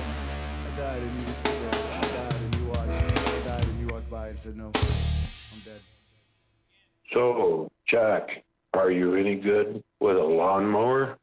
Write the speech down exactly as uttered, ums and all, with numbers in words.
died. I died and you just stood there. I died and you watched. I died and you walked by and said, no, I'm dead. So, Jack, are you any good with a lawnmower?